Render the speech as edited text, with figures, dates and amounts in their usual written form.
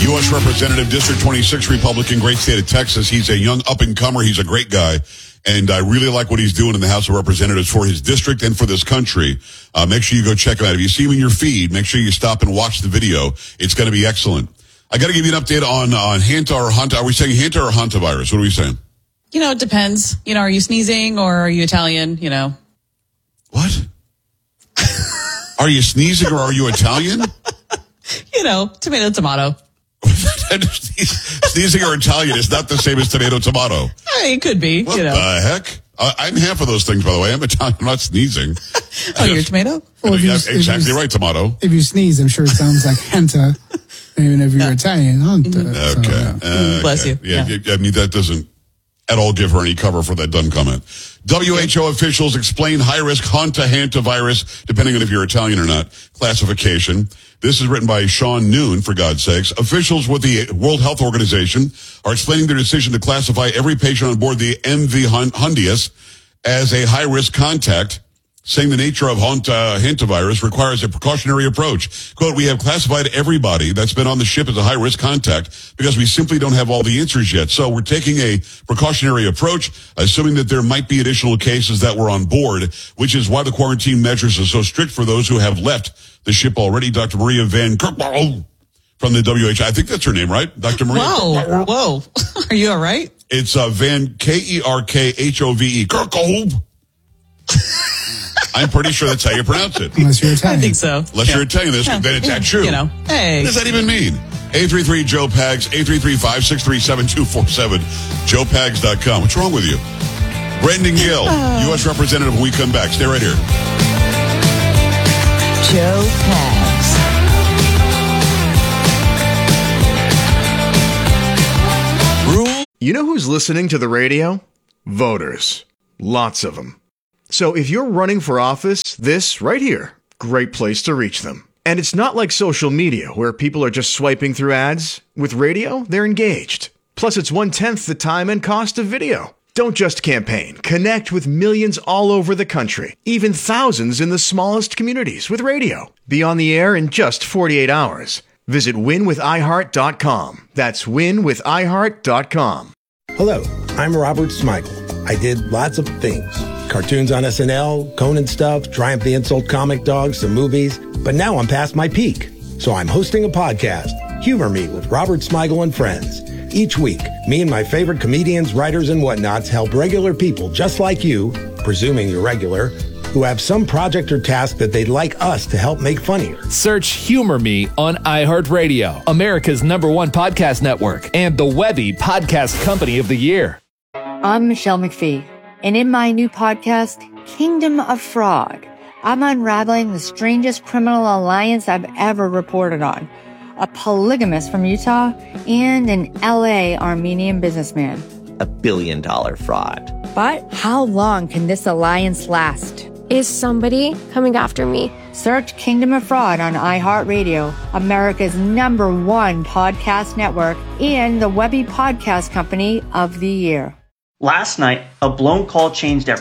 U.S. Representative, District 26 Republican, great state of Texas. He's a young up-and-comer. He's a great guy. And I really like what he's doing in the House of Representatives for his district and for this country. Make sure you go check him out. If you see him in your feed, make sure you stop and watch the video. It's going to be excellent. I got to give you an update on Hanta or Hanta. Are we saying Hanta or hantavirus? What are we saying? It depends. Are you sneezing or are you Italian? What? Are you sneezing or are you Italian? Tomato, tomato. Sneezing or Italian is not the same as tomato, tomato. It could be. What the heck? I'm half of those things, by the way. I'm Italian. I'm not sneezing. You're a tomato? Well, exactly right, tomato. If you sneeze, I'm sure it sounds like Hanta. Even if you're Italian, Hanta. Okay. Bless you. Yeah. I mean, that doesn't at all give her any cover for that dumb comment. WHO officials explain high-risk hantavirus, depending on if you're Italian or not, classification. This is written by Sean Noon, for God's sakes. Officials with the World Health Organization are explaining their decision to classify every patient on board the MV Hondius as a high-risk contact, saying the nature of hantavirus requires a precautionary approach. Quote, we have classified everybody that's been on the ship as a high-risk contact because we simply don't have all the answers yet. So we're taking a precautionary approach, assuming that there might be additional cases that were on board, which is why the quarantine measures are so strict for those who have left the ship already. Dr. Maria Van Kerkhove from the WHO. I think that's her name, right? Dr. Maria. Whoa. Are you all right? It's Van Kerkhove. Kerkhove. I'm pretty sure that's how you pronounce it. Unless you're Italian. I think so. Unless you're Italian, then it's not true. Hey. What does that even mean? 833-JOE-PAGS, 833-563-7247, joepags.com. What's wrong with you? Brendan Gill, U.S. Representative, when we come back. Stay right here. Joe Pags. You know who's listening to the radio? Voters. Lots of them. So if you're running for office, this right here, great place to reach them. And it's not like social media where people are just swiping through ads. With radio, they're engaged. Plus, it's 1/10 the time and cost of video. Don't just campaign. Connect with millions all over the country, even thousands in the smallest communities with radio. Be on the air in just 48 hours. Visit winwithiheart.com. That's winwithiheart.com. Hello, I'm Robert Smigel. I did lots of things. Cartoons on SNL, Conan stuff, Triumph the Insult Comic Dog, some movies. But now I'm past my peak. So I'm hosting a podcast, Humor Me with Robert Smigel and Friends. Each week, me and my favorite comedians, writers, and whatnots help regular people just like you, presuming you're regular, who have some project or task that they'd like us to help make funnier. Search Humor Me on iHeartRadio, America's #1 podcast network, and the Webby Podcast Company of the Year. I'm Michelle McPhee, and in my new podcast, Kingdom of Fraud, I'm unraveling the strangest criminal alliance I've ever reported on. A polygamist from Utah and an LA Armenian businessman. $1 billion fraud. But how long can this alliance last? Is somebody coming after me? Search Kingdom of Fraud on iHeartRadio, America's #1 podcast network, and the Webby Podcast Company of the Year. Last night, a blown call changed everything.